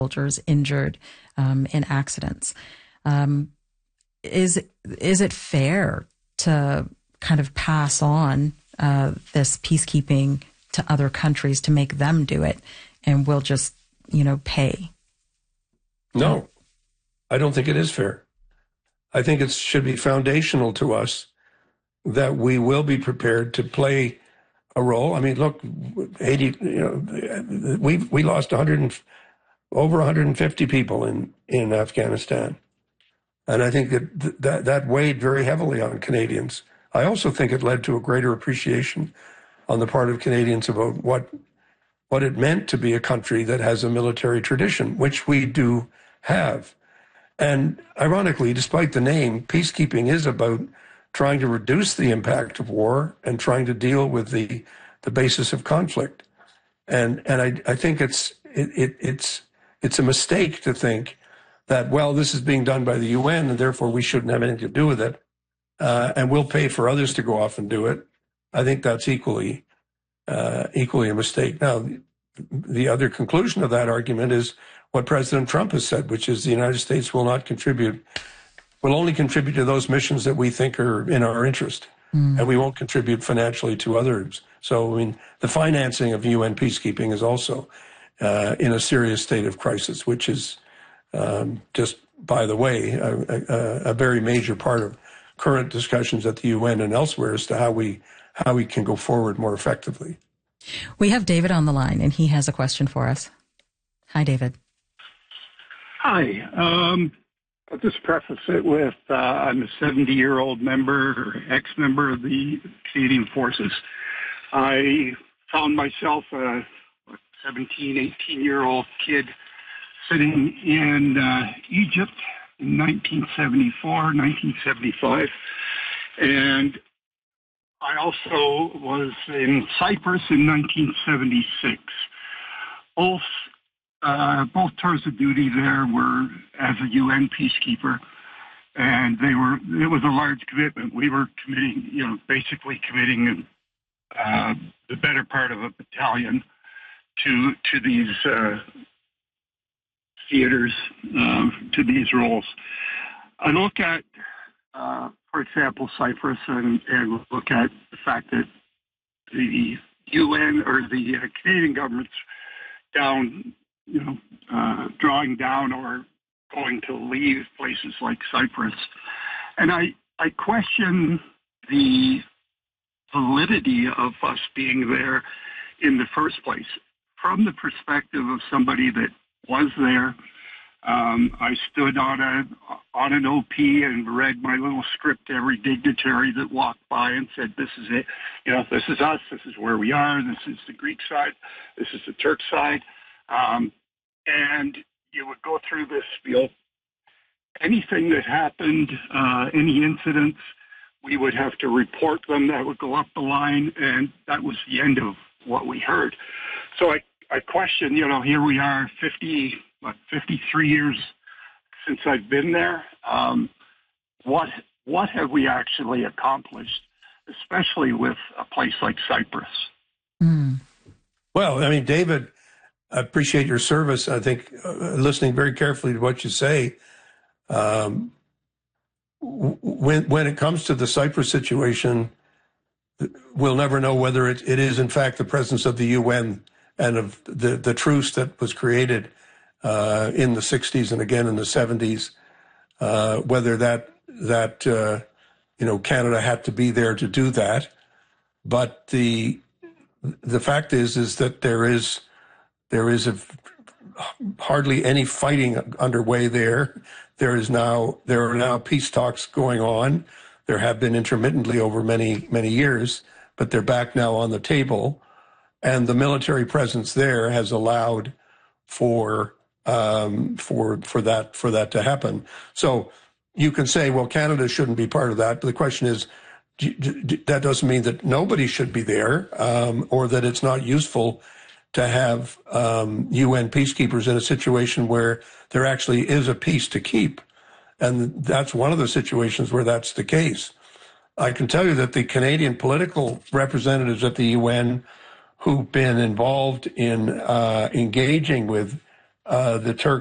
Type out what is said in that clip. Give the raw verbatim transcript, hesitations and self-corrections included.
soldiers injured um, in accidents. Um, is is it fair to kind of pass on uh, this peacekeeping to other countries to make them do it, and we'll just, you know, pay? No, I don't think it is fair. I think it should be foundational to us that we will be prepared to play a role. I mean, look, eighty, you know, we we lost one hundred, over one hundred fifty people in, in Afghanistan. And I think that, that that weighed very heavily on Canadians. I also think it led to a greater appreciation on the part of Canadians about what what it meant to be a country that has a military tradition, which we do have. And ironically, despite the name, peacekeeping is about trying to reduce the impact of war and trying to deal with the the basis of conflict. And and I, I think it's it, it it's it's a mistake to think that, well, this is being done by the U N and therefore we shouldn't have anything to do with it, uh, and we'll pay for others to go off and do it. I think that's equally uh, equally a mistake. Now, the other conclusion of that argument is what President Trump has said, which is the United States will not contribute, will only contribute to those missions that we think are in our interest, mm. and we won't contribute financially to others. So, I mean, the financing of U N peacekeeping is also uh, in a serious state of crisis, which is um, just, by the way, a, a, a very major part of current discussions at the U N and elsewhere as to how we how we can go forward more effectively. We have David on the line, and he has a question for us. Hi, David. Hi. Um, I'll just preface it with uh, I'm a seventy-year-old member or ex-member of the Canadian Forces. I found myself a seventeen, eighteen-year-old kid sitting in uh, Egypt in nineteen seventy-four, nineteen seventy-five, and I also was in Cyprus in nineteen seventy-six. Both uh, both tours of duty there were as a U N peacekeeper, and they were it was a large commitment. We were committing, you know, basically committing uh, the better part of a battalion to to these uh, theaters, uh, to these roles. I look at, uh, for example, Cyprus, and, and look at the fact that the U N or the uh, Canadian government's down, you know, uh, drawing down or going to leave places like Cyprus. And I, I question the validity of us being there in the first place. From the perspective of somebody that was there, um, I stood on a on an O P and read my little script to every dignitary that walked by and said, "This is it. You know, this is us. This is where we are. This is the Greek side. This is the Turk side." Um, and you would go through this spiel. Anything that happened, uh, any incidents, we would have to report them. That would go up the line, and that was the end of what we heard. So I, I question, you know, here we are, fifty, what, fifty-three years since I've been there. Um, what what have we actually accomplished, especially with a place like Cyprus? Mm. Well, I mean, David, I appreciate your service. I think uh, listening very carefully to what you say. Um, when when it comes to the Cyprus situation, we'll never know whether it, it is in fact the presence of the U N and of the, the truce that was created uh, in the sixties and again in the seventies, uh, whether that that uh, you know Canada had to be there to do that. But the the fact is is that there is there is a, hardly any fighting underway there. There is now there are now peace talks going on. There have been intermittently over many, many years, but they're back now on the table. And the military presence there has allowed for um, for for that for that to happen. So you can say, well, Canada shouldn't be part of that. But the question is, do, do, that doesn't mean that nobody should be there, um, or that it's not useful to have um, U N peacekeepers in a situation where there actually is a peace to keep. And that's one of the situations where that's the case. I can tell you that the Canadian political representatives at the U N who've been involved in uh, engaging with uh, the Turks